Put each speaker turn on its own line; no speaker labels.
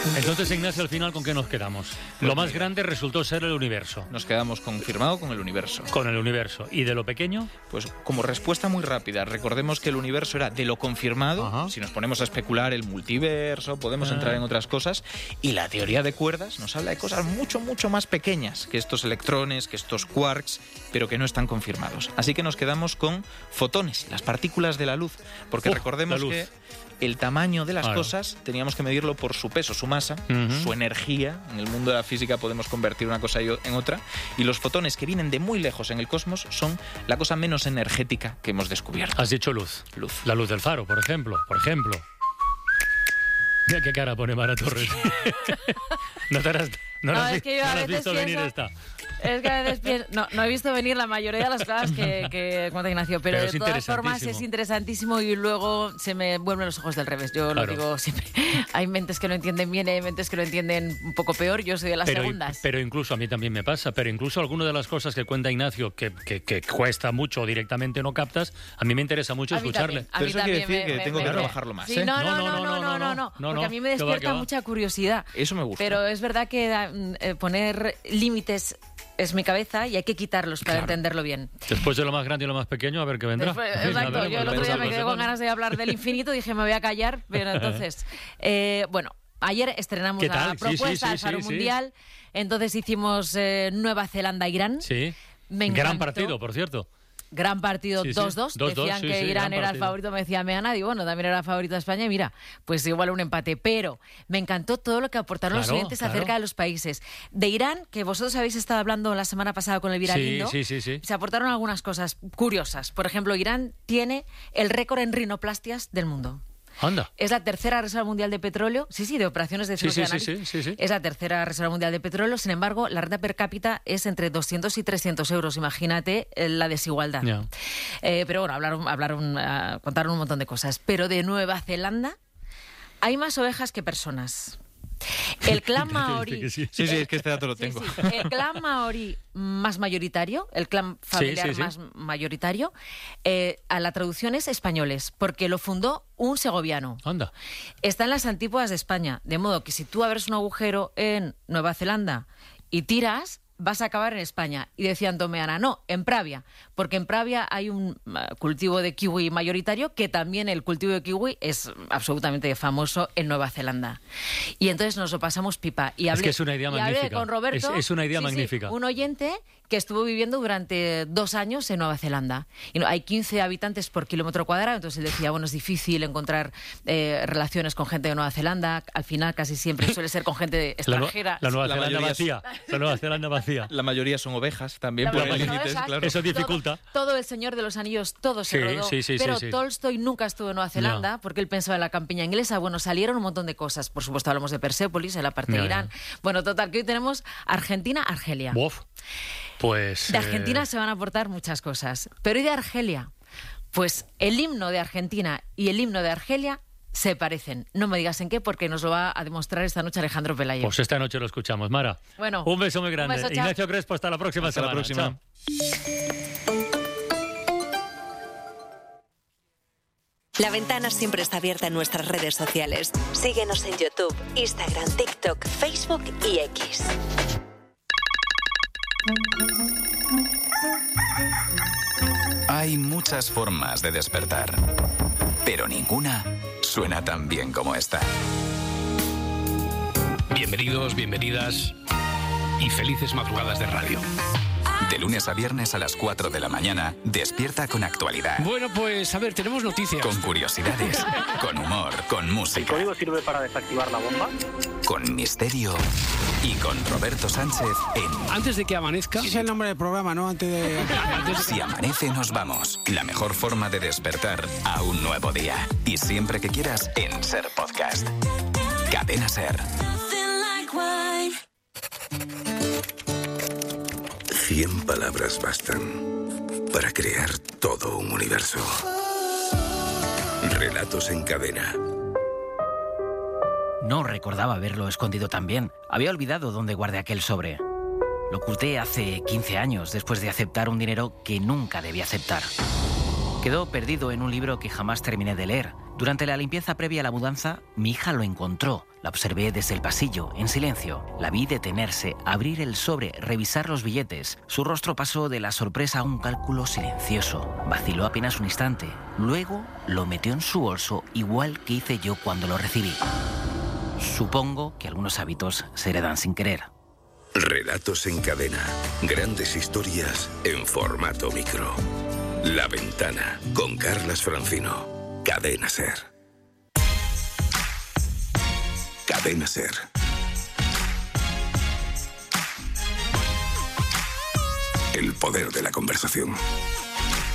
Entonces, Ignacio, al final, ¿con qué nos quedamos? Lo más grande resultó ser el universo.
Nos quedamos confirmado con el universo.
Con el universo. ¿Y de lo pequeño?
Pues como respuesta muy rápida, recordemos que el universo era de lo confirmado.
Ajá.
Si nos ponemos a especular el multiverso, podemos entrar en otras cosas. Y la teoría de cuerdas nos habla de cosas mucho, mucho más pequeñas que estos electrones, que estos quarks, pero que no están confirmados. Así que nos quedamos con fotones, las partículas de la luz. Porque recordemos que el tamaño de las cosas teníamos que medirlo por su peso, su masa, su energía. En el mundo de la física podemos convertir una cosa en otra. Y los fotones que vienen de muy lejos en el cosmos son la cosa menos energética que hemos descubierto.
Has dicho luz.
Luz.
La luz del faro, por ejemplo. Mira qué cara pone Mara Torres. No has visto venir esta.
Es que a veces no he visto venir la mayoría de las cosas que cuenta Ignacio, pero de todas formas es interesantísimo y luego se me vuelven los ojos del revés. Yo lo digo siempre. Hay mentes que lo entienden bien y hay mentes que lo entienden un poco peor. Yo soy de las segundas.
Pero incluso a mí también me pasa. Pero incluso algunas de las cosas que cuenta Ignacio que cuesta mucho o directamente no captas, a mí me interesa mucho escucharle.
Pero eso quiere decir que tengo que trabajarlo más.
Sí, no, porque a mí me despierta mucha curiosidad.
Eso me gusta.
Pero es verdad que poner límites es mi cabeza y hay que quitarlos para entenderlo bien.
Después de lo más grande y lo más pequeño, a ver qué vendrá.
Exacto, yo el otro día me quedé con ganas de hablar del infinito, dije me voy a callar, pero entonces, ayer estrenamos la propuesta al Faro Mundial, entonces hicimos Nueva Zelanda-Irán.
Sí, gran partido, por cierto.
Gran partido, 2-2. Decían que Irán era el favorito, me decía Meana, y bueno, también era favorito de España, y mira, pues igual un empate. Pero me encantó todo lo que aportaron los oyentes acerca de los países. De Irán, que vosotros habéis estado hablando la semana pasada con Elvira Lindo, se aportaron algunas cosas curiosas. Por ejemplo, Irán tiene el récord en rinoplastias del mundo.
Anda.
Es la tercera reserva mundial de petróleo. Sí, de operaciones de análisis. Es la tercera reserva mundial de petróleo. Sin embargo, la renta per cápita es entre 200 y 300 euros. Imagínate la desigualdad. Yeah. Pero bueno, contaron un montón de cosas. Pero de Nueva Zelanda hay más ovejas que personas. El clan maorí...
Sí, es que este dato lo tengo.
El clan maorí más mayoritario, el clan familiar más mayoritario, a la traducción es españoles, porque lo fundó un segoviano.
Anda.
Está en las antípodas de España, de modo que si tú abres un agujero en Nueva Zelanda y tiras, vas a acabar en España. Y decían Tomeana, no, en Pravia, porque en Pravia hay un cultivo de kiwi mayoritario, que también el cultivo de kiwi es absolutamente famoso en Nueva Zelanda. Y entonces nos lo pasamos pipa. Y hablé,
es que es una idea magnífica.
Hablé con Roberto.
Es una idea magnífica.
Un oyente que estuvo viviendo durante 2 años en Nueva Zelanda. Y hay 15 habitantes por kilómetro cuadrado, entonces él decía, bueno, es difícil encontrar relaciones con gente de Nueva Zelanda. Al final casi siempre suele ser con gente extranjera.
La Nueva Zelanda vacía. La Nueva Zelanda vacía.
La mayoría son ovejas también, por límites, claro.
Eso dificulta.
Todo El Señor de los Anillos, todo se rodó. Pero Tolstoy nunca estuvo en Nueva Zelanda porque él pensaba en la campiña inglesa. Bueno, salieron un montón de cosas. Por supuesto, hablamos de Persépolis, en la parte de Irán. Bueno, total, que hoy tenemos Argentina-Argelia.
Pues...
De Argentina se van a aportar muchas cosas. Pero ¿y de Argelia? Pues el himno de Argentina y el himno de Argelia se parecen. No me digas en qué, porque nos lo va a demostrar esta noche Alejandro Pelayo.
Pues esta noche lo escuchamos, Mara.
Bueno,
un beso muy grande.
Beso,
Ignacio Crespo, hasta la próxima semana.
La próxima.
Chao.
La ventana siempre está abierta en nuestras redes sociales. Síguenos en YouTube, Instagram, TikTok, Facebook y X.
Hay muchas formas de despertar, pero ninguna suena tan bien como esta.
Bienvenidos, bienvenidas y felices madrugadas de radio.
De lunes a viernes a las 4 de la mañana, despierta con actualidad.
Bueno, pues a ver, tenemos noticias.
Con curiosidades, con humor, con música.
¿El código sirve para desactivar la bomba?
Con misterio y con Roberto Sánchez en...
Antes de que amanezca...
Ese es el nombre del programa, ¿no?
Si amanece, nos vamos. La mejor forma de despertar a un nuevo día. Y siempre que quieras, en Ser Podcast. Cadena Ser.
100 palabras bastan para crear todo un universo. Relatos en cadena.
No recordaba haberlo escondido tan bien. Había olvidado dónde guardé aquel sobre. Lo oculté hace 15 años, después de aceptar un dinero que nunca debía aceptar. Quedó perdido en un libro que jamás terminé de leer, Durante la limpieza previa a la mudanza, mi hija lo encontró. La observé desde el pasillo, en silencio. La vi detenerse, abrir el sobre, revisar los billetes. Su rostro pasó de la sorpresa a un cálculo silencioso. Vaciló apenas un instante. Luego lo metió en su bolso, igual que hice yo cuando lo recibí. Supongo que algunos hábitos se heredan sin querer.
Relatos en cadena. Grandes historias en formato micro. La Ventana, con Carlas Francino. Cadena SER. Cadena SER. El poder de la conversación.